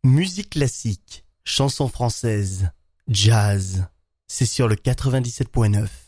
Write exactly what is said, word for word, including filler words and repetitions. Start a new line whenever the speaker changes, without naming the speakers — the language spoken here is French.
Musique classique, chansons françaises, jazz, c'est sur le quatre-vingt-dix-sept point neuf.